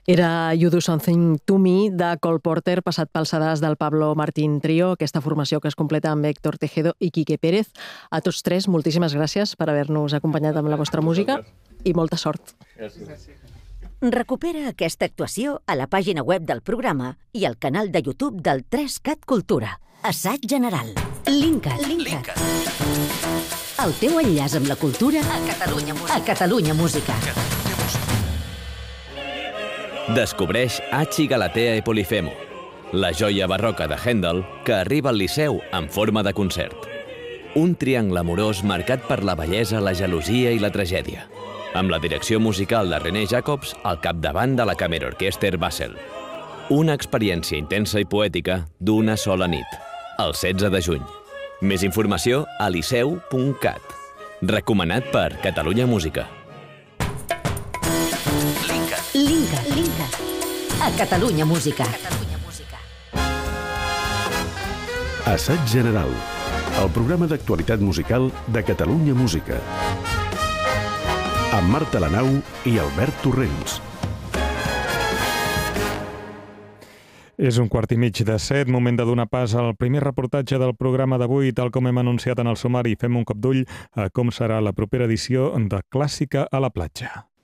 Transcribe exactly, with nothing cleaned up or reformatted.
Era You Do Something To Me de Cole Porter, passat pels sedars del Pablo Martín Trio, aquesta formació que es completa amb Héctor Tejedo i Quique Pérez. A tots tres, moltíssimes gràcies per haver-nos acompanyat amb la vostra música i molta sort. Gràcies. Recupera aquesta actuació a la pàgina web del programa i al canal de YouTube del tres cat Cultura. Assaig general. Linkat. Linkat. El teu enllaç amb la cultura a Catalunya Música. A Catalunya Música. Descobreix Hachi Galatea e Polifemo, la joia barroca de Händel que arriba al Liceu en forma de concert. Un triangle amorós marcat per la bellesa, la gelosia i la tragèdia, amb la direcció musical de René Jacobs al capdavant de la Kammerorchester Basel. Una experiència intensa i poètica d'una sola nit, el setze de juny. Més informació a liceu punt cat. Recomanat per Catalunya Música. Linkat. Linkat. A Catalunya Música. Assaig general. El programa d'actualitat musical de Catalunya Música. Amb Marta Lanau i Albert Torrents. És un quart i mig de set, moment de donar pas al primer reportatge del programa d'avui. Tal com hem anunciat en el sumari, fem un cop d'ull a com serà la propera edició de Clàssica a la platja.